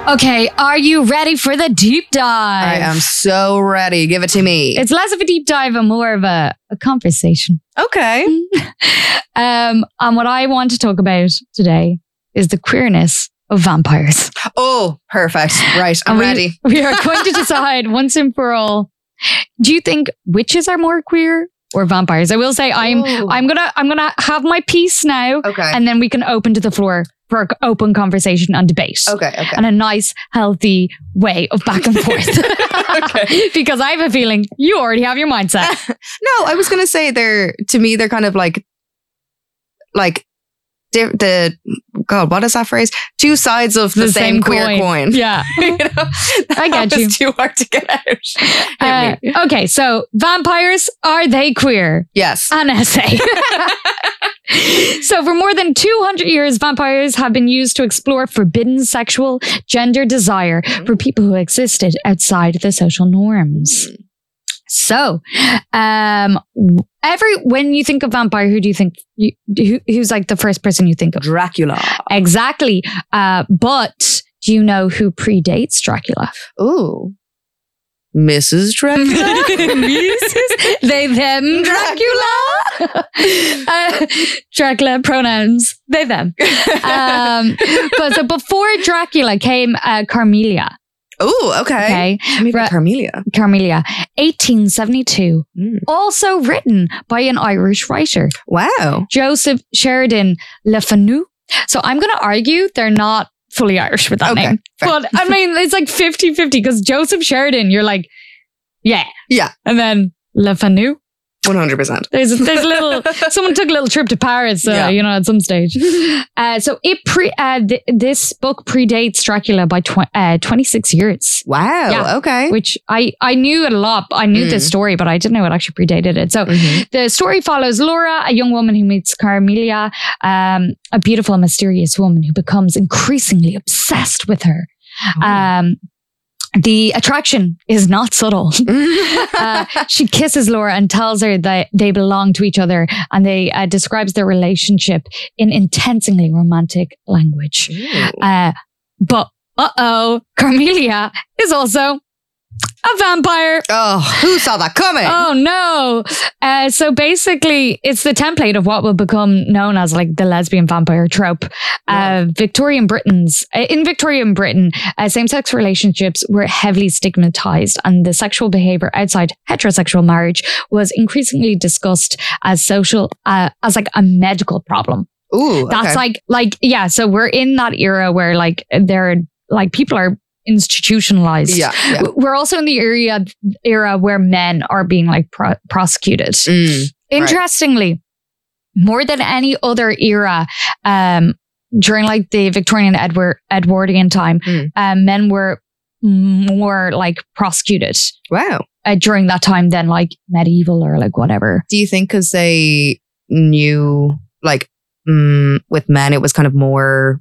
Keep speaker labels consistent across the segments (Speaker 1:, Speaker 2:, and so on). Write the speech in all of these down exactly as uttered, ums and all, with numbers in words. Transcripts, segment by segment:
Speaker 1: Okay, are you ready for the deep dive?
Speaker 2: I am so ready. Give it to me.
Speaker 1: It's less of a deep dive and more of a, a conversation.
Speaker 2: Okay.
Speaker 1: um, and what I want to talk about today is the queerness of vampires.
Speaker 2: Oh, perfect. Right, I'm
Speaker 1: And we-
Speaker 2: ready.
Speaker 1: We are going to decide once and for all. Do you think witches are more queer or vampires? I will say I'm
Speaker 2: Ooh.
Speaker 1: I'm gonna I'm gonna have my piece now,
Speaker 2: Okay.
Speaker 1: and then we can open to the floor for an open conversation and debate.
Speaker 2: Okay, okay.
Speaker 1: And a nice, healthy way of back and forth.
Speaker 2: Okay.
Speaker 1: Because I have a feeling you already have your mindset.
Speaker 2: No, I was going to say they're, to me, they're kind of like, like, di- the, God, what is that phrase? Two sides of the,
Speaker 1: The
Speaker 2: same,
Speaker 1: same
Speaker 2: queer
Speaker 1: coin.
Speaker 2: coin.
Speaker 1: Yeah.
Speaker 2: You know?
Speaker 1: I get
Speaker 2: That
Speaker 1: you.
Speaker 2: was too hard to get out. Hit
Speaker 1: Uh,
Speaker 2: me.
Speaker 1: okay, so vampires, are they queer?
Speaker 2: Yes.
Speaker 1: An essay. So for more than two hundred years, vampires have been used to explore forbidden sexual gender desire for people who existed outside the social norms. So, um, every when you think of vampire, who do you think? You, who, who's like the first person you think of?
Speaker 2: Dracula.
Speaker 1: Exactly. Uh, but do you know who predates Dracula?
Speaker 2: Ooh. Missus Dracula.
Speaker 1: Missus They, them, Dracula. uh, Dracula pronouns, they, them. Um, but so before Dracula came uh, Carmelia.
Speaker 2: Ooh, okay.
Speaker 1: Okay.
Speaker 2: Maybe
Speaker 1: Ra-
Speaker 2: Carmelia.
Speaker 1: Carmelia, eighteen seventy-two.
Speaker 2: Mm.
Speaker 1: Also written by an Irish writer,
Speaker 2: Wow.
Speaker 1: Joseph Sheridan Le Fanu. So I'm going to argue they're not fully Irish with that
Speaker 2: Okay,
Speaker 1: name.
Speaker 2: fair.
Speaker 1: But I mean, it's like fifty-fifty because Joseph Sheridan, you're like, yeah.
Speaker 2: Yeah.
Speaker 1: And then Le Fanu.
Speaker 2: one hundred percent.
Speaker 1: There's there's a little someone took a little trip to Paris, uh,
Speaker 2: Yeah.
Speaker 1: you know, at some stage. Uh, so it pre uh, th- this book predates Dracula by tw- uh, twenty-six years,
Speaker 2: Wow.
Speaker 1: Yeah.
Speaker 2: Okay.
Speaker 1: which I I knew it a lot. I knew
Speaker 2: Mm.
Speaker 1: this story, but I didn't know it actually predated it. So
Speaker 2: Mhm.
Speaker 1: the story follows Laura, a young woman who meets Carmelia, um, a beautiful, mysterious woman who becomes increasingly obsessed with her. Um, the attraction is not subtle. Uh, she kisses Laura and tells her that they belong to each other, and they uh, describes their relationship in intensely romantic language.
Speaker 2: Ooh.
Speaker 1: Uh, but uh-oh, Carmelia is also a vampire.
Speaker 2: Oh, who saw that coming?
Speaker 1: Oh no. Uh, so basically, it's the template of what will become known as like the lesbian vampire trope. Uh, Victorian Britons, uh, in Victorian Britain, uh, same-sex relationships were heavily stigmatized, and the sexual behavior outside heterosexual marriage was increasingly discussed as social, uh, as like a medical problem.
Speaker 2: Ooh,
Speaker 1: That's
Speaker 2: okay.
Speaker 1: like, like, yeah. So we're in that era where like there, like people are institutionalized.
Speaker 2: Yeah, yeah.
Speaker 1: We're also in the area era where men are being like pro- prosecuted.
Speaker 2: Mm,
Speaker 1: Interestingly, more than any other era, um, during like the Victorian Edward Edwardian time,
Speaker 2: Mm.
Speaker 1: um, men were more like prosecuted
Speaker 2: wow.
Speaker 1: uh, during that time than like medieval or like whatever.
Speaker 2: Do you think because they knew, like, mm, with men, it was kind of more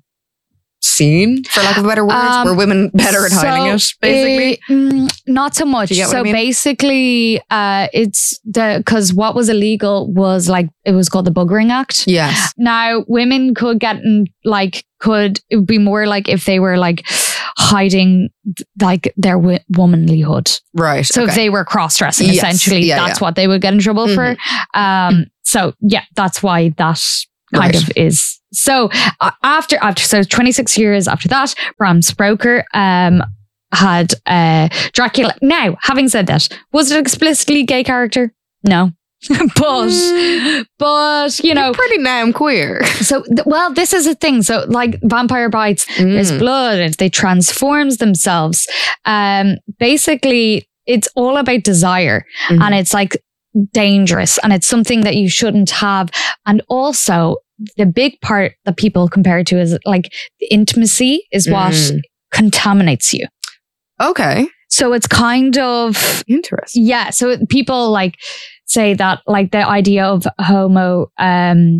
Speaker 2: seen, for lack of a better word?
Speaker 1: Um,
Speaker 2: Were women better at hiding it, basically?
Speaker 1: eh, mm, not so much.
Speaker 2: Do you get what
Speaker 1: So
Speaker 2: I mean?
Speaker 1: basically, uh, it's the because what was illegal was like it was called the Buggering Act.
Speaker 2: Yes.
Speaker 1: Now women could get in, like could it would be more like if they were like hiding like their w- womanlyhood.
Speaker 2: Right.
Speaker 1: So if
Speaker 2: okay.
Speaker 1: they were cross dressing,
Speaker 2: Yes.
Speaker 1: essentially,
Speaker 2: Yeah,
Speaker 1: that's what they would get in trouble for. Um, so yeah, that's why that kind
Speaker 2: Right.
Speaker 1: of is. So uh, after after so twenty-six years after that, Bram Stoker um had uh Dracula. Now, having said that, was it an explicitly gay character? No. but
Speaker 2: Mm.
Speaker 1: but you know,
Speaker 2: You're pretty damn queer.
Speaker 1: so th- well, this is a thing. So like vampire bites, there's
Speaker 2: Mm.
Speaker 1: blood, and they transforms themselves. Um, basically, it's all about desire,
Speaker 2: Mhm.
Speaker 1: and it's like dangerous, and it's something that you shouldn't have. And also, the big part that people compare it to is like the intimacy is what
Speaker 2: Mm.
Speaker 1: contaminates you.
Speaker 2: Okay.
Speaker 1: So it's kind of
Speaker 2: Interesting.
Speaker 1: yeah. So it- people like say that like the idea of homo um,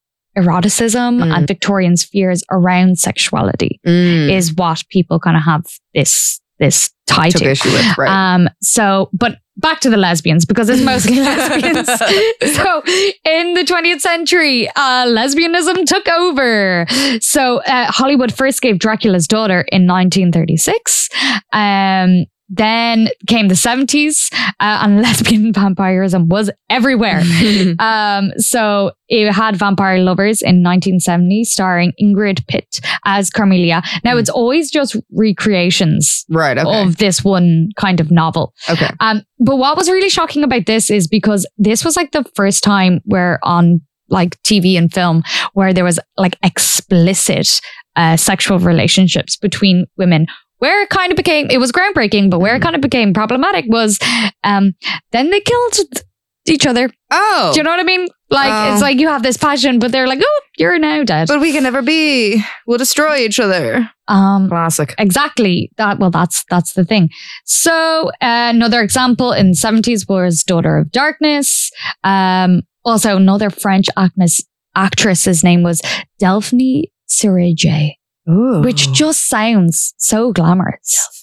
Speaker 1: eroticism
Speaker 2: Mm.
Speaker 1: and Victorian fears around sexuality
Speaker 2: Mm.
Speaker 1: is what people kind of have this this tie
Speaker 2: Took
Speaker 1: to.
Speaker 2: issue with, right?
Speaker 1: Um, so, but back to the lesbians because it's mostly lesbians. So in the twentieth century, uh, lesbianism took over. So uh, Hollywood first gave Dracula's daughter in nineteen thirty-six. Um, then came the seventies, uh, and lesbian vampirism was everywhere. um, so it had Vampire Lovers in nineteen seventy, starring Ingrid Pitt as Carmelia. Now it's always just recreations
Speaker 2: Right. Okay.
Speaker 1: of this one kind of novel.
Speaker 2: Okay.
Speaker 1: Um, but what was really shocking about this is because this was like the first time where on like T V and film where there was like explicit uh, sexual relationships between women. Where it kind of became, it was groundbreaking, but where it kind of became problematic was um, then they killed each other.
Speaker 2: Oh.
Speaker 1: Do you know what I mean? Like,
Speaker 2: Oh.
Speaker 1: it's like you have this passion, but they're like, oh, you're now dead.
Speaker 2: But we can never be. We'll destroy each other.
Speaker 1: Um,
Speaker 2: Classic.
Speaker 1: Exactly. That well, that's that's the thing. So uh, another example in the seventies was Daughter of Darkness. Um, also, another French actress, actress's name was Delphine Sirege,
Speaker 2: Ooh.
Speaker 1: which just sounds so glamorous.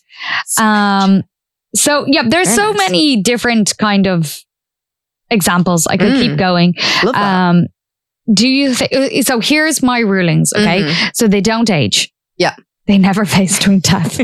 Speaker 1: Um, so yeah, there's
Speaker 2: Very
Speaker 1: so
Speaker 2: nice.
Speaker 1: many different kind of examples. I could
Speaker 2: Mm.
Speaker 1: keep going.
Speaker 2: Love that.
Speaker 1: Um, do you think? So here's my rulings. Okay,
Speaker 2: Mhm.
Speaker 1: so they don't age.
Speaker 2: Yeah.
Speaker 1: They never face twin death.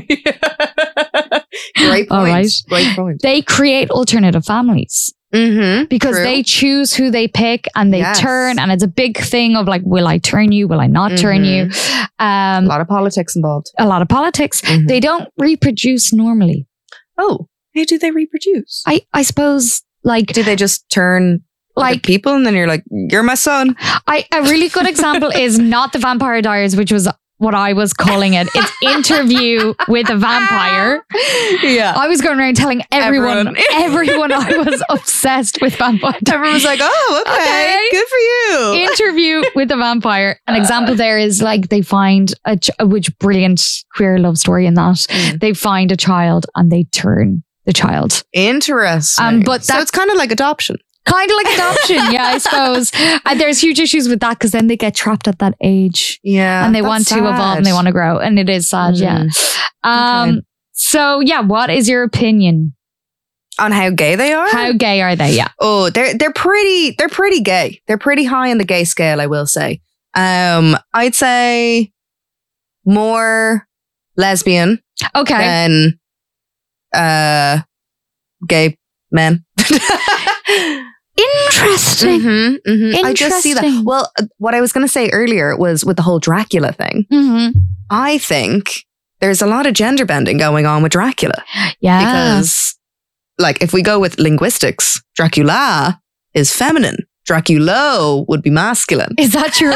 Speaker 2: Great point.
Speaker 1: All right.
Speaker 2: Great point.
Speaker 1: They create alternative families
Speaker 2: Mm-hmm.
Speaker 1: because
Speaker 2: True.
Speaker 1: they choose who they pick and they
Speaker 2: Yes.
Speaker 1: turn. And it's a big thing of like, will I turn you? Will I not turn you?
Speaker 2: a
Speaker 1: Um,
Speaker 2: lot of politics involved.
Speaker 1: a lot of politics.
Speaker 2: Mhm.
Speaker 1: They don't reproduce normally.
Speaker 2: Oh, how do they reproduce?
Speaker 1: I, I suppose like,
Speaker 2: Do they just turn like
Speaker 1: like
Speaker 2: people and then you're like, you're my son?
Speaker 1: I, a really good example is not the Vampire Diaries, which was what I was calling it. It's Interview with a Vampire.
Speaker 2: Yeah.
Speaker 1: I was going around telling everyone,
Speaker 2: Everyone.
Speaker 1: everyone I was obsessed with Vampire Diaries.
Speaker 2: Everyone was like, oh, okay,
Speaker 1: Okay.
Speaker 2: good for you.
Speaker 1: Interview with a Vampire. An example there is like they find a, ch- a which brilliant queer love story in that.
Speaker 2: Mm.
Speaker 1: They find a child and they turn the child.
Speaker 2: Interesting.
Speaker 1: Um, but
Speaker 2: so
Speaker 1: that-
Speaker 2: it's kind of like adoption.
Speaker 1: Kind of like adoption, yeah, I suppose. And there's huge issues with that because then they get trapped at that age
Speaker 2: Yeah.
Speaker 1: and they
Speaker 2: that's
Speaker 1: want to
Speaker 2: sad.
Speaker 1: evolve and they want to grow. And it is sad, yeah. Um.
Speaker 2: Okay.
Speaker 1: So yeah, what is your opinion?
Speaker 2: On how gay they are?
Speaker 1: How gay are they? Yeah.
Speaker 2: Oh, they're they're pretty they're pretty gay. They're pretty high on the gay scale, I will say. Um, I'd say more lesbian
Speaker 1: Okay.
Speaker 2: than uh gay men.
Speaker 1: Interesting.
Speaker 2: Mm-hmm, mm-hmm. I just see that.
Speaker 1: Interesting.
Speaker 2: Well, uh, what I was going to say earlier was with the whole Dracula thing.
Speaker 1: Mm-hmm.
Speaker 2: I think there's a lot of gender bending going on with Dracula
Speaker 1: Yeah.
Speaker 2: because, like, if we go with linguistics, Dracula is feminine. Draculo would be masculine.
Speaker 1: Is that true?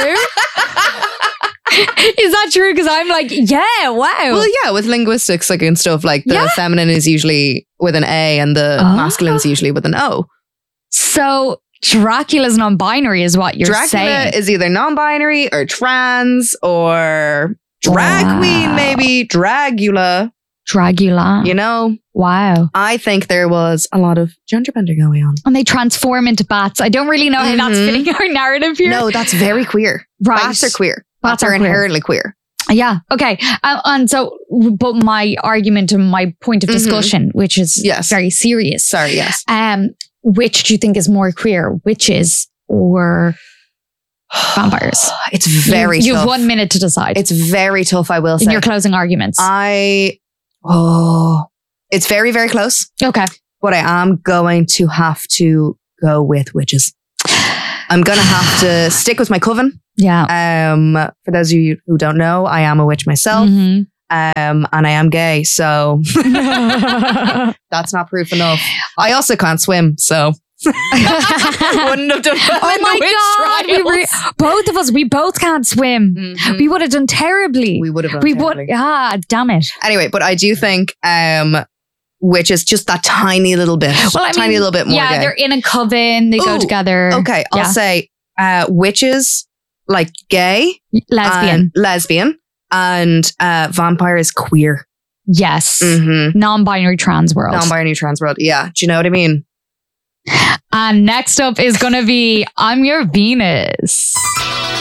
Speaker 1: Is that true? Because I'm like, yeah, wow.
Speaker 2: Well, yeah, with linguistics, like and stuff, like the
Speaker 1: Yeah.
Speaker 2: feminine is usually with an A and the
Speaker 1: Oh.
Speaker 2: masculine is usually with an O.
Speaker 1: So Dracula's non-binary is what you're
Speaker 2: Dracula
Speaker 1: saying.
Speaker 2: is either non-binary or trans or drag
Speaker 1: Wow.
Speaker 2: queen, maybe Dragula.
Speaker 1: Dragula.
Speaker 2: You know,
Speaker 1: Wow.
Speaker 2: I think there was a lot of gender bending going on.
Speaker 1: And they transform into bats. I don't really know how that's
Speaker 2: Mhm.
Speaker 1: fitting our narrative here.
Speaker 2: No, that's very queer.
Speaker 1: right.
Speaker 2: Bats are queer.
Speaker 1: Bats
Speaker 2: Bats are
Speaker 1: are queer.
Speaker 2: inherently queer.
Speaker 1: Yeah. Okay. Um, and so, but my argument and my point of
Speaker 2: Mhm.
Speaker 1: discussion, which is
Speaker 2: Yes.
Speaker 1: very serious.
Speaker 2: Sorry, yes.
Speaker 1: Um, which do you think is more queer, witches or vampires?
Speaker 2: It's very
Speaker 1: you, you
Speaker 2: tough.
Speaker 1: have one minute to decide
Speaker 2: It's very tough, I will
Speaker 1: in
Speaker 2: say.
Speaker 1: your closing arguments.
Speaker 2: I, oh, it's very, very close.
Speaker 1: okay.
Speaker 2: But I am going to have to go with witches. I'm going to have to stick with my coven.
Speaker 1: Yeah.
Speaker 2: Um, for those of you who don't know, I am a witch myself.
Speaker 1: Mhm.
Speaker 2: Um, and I am gay, so that's not proof enough. I also can't swim, so wouldn't have done well
Speaker 1: Oh
Speaker 2: in
Speaker 1: my
Speaker 2: the witch
Speaker 1: God. We
Speaker 2: trials.
Speaker 1: re- both of us, we both can't swim.
Speaker 2: Mhm.
Speaker 1: We would have done terribly.
Speaker 2: We would have done
Speaker 1: We
Speaker 2: terribly.
Speaker 1: would. Ah, damn it.
Speaker 2: Anyway, but I do think um, which is just that tiny little bit,
Speaker 1: Well, I
Speaker 2: tiny
Speaker 1: mean,
Speaker 2: little bit more
Speaker 1: Yeah,
Speaker 2: gay.
Speaker 1: they're in a coven. They go
Speaker 2: Ooh,
Speaker 1: together.
Speaker 2: Okay, I'll
Speaker 1: Yeah.
Speaker 2: say uh, witches like gay,
Speaker 1: Lesbian.
Speaker 2: and lesbian, and uh, vampire is queer.
Speaker 1: Yes.
Speaker 2: Mm-hmm.
Speaker 1: Non-binary trans world.
Speaker 2: Non-binary trans world. Yeah, do you know what I mean?
Speaker 1: And next up is going to be I'm Your Venus.